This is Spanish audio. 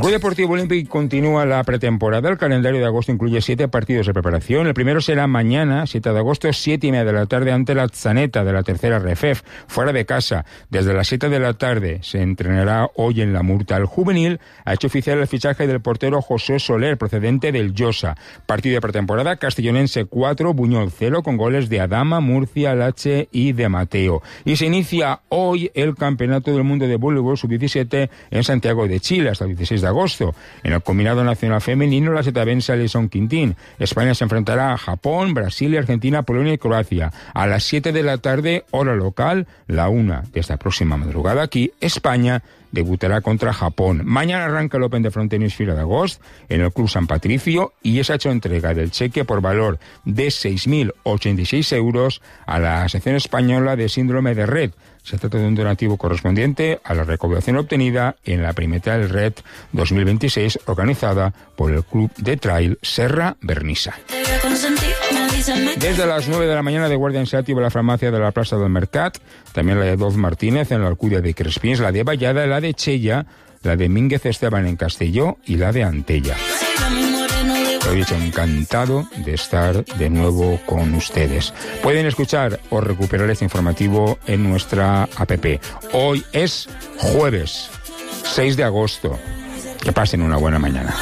Club Deportivo Olímpic continúa la pretemporada. El calendario de agosto incluye 7 partidos de preparación. El primero será mañana, 7 de agosto, 7:30 de la tarde, ante la Atzaneta de la tercera RFEF, fuera de casa. Desde las 7 de la tarde se entrenará hoy en la Murta. El juvenil ha hecho oficial el fichaje del portero José Soler, procedente del Llosa. Partido de pretemporada, Castellonense 4, Buñol 0, con goles de Adama, Murcia, Lache y de Mateo. Y se inicia hoy el Campeonato del Mundo de Voleibol Sub-17 en Santiago de Chile, hasta el 16 de agosto. En el combinado nacional femenino, la setabense Alison Quintín. España se enfrentará a Japón, Brasil, Argentina, Polonia y Croacia. A las 7 de la tarde, hora local, la 1 de esta próxima madrugada aquí, España debutará contra Japón. Mañana arranca el Open de Frontenis Fira de Agost en el Club San Patricio y es hecho entrega del cheque por valor de 6.086 euros a la Asociación Española de Síndrome de Rett. Se trata de un donativo correspondiente a la recaudación obtenida en la primera del Rett 2026 organizada por el Club de Trail Serra Vernissa. Desde las 9 de la mañana de guardia en Sàtiva la farmacia de la plaça del Mercat, también la de Doz Martínez en la Alcúdia de Crespins, la de Vallada, la de Chella, la de Mínguez Esteban en Castelló y la de Antella. Lo he dicho, encantado de estar de nuevo con ustedes. Pueden escuchar o recuperar este informativo en nuestra app. Hoy es jueves 6 de agosto. Que pasen una buena mañana.